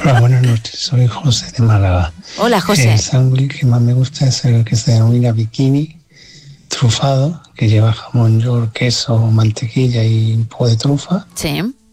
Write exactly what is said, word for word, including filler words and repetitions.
Hola, buenas noches. Soy José de Málaga. Hola, José. El sándwich que más me gusta es el que se denomina bikini trufado, que lleva jamón york, queso, mantequilla y un poco de trufa. Sí.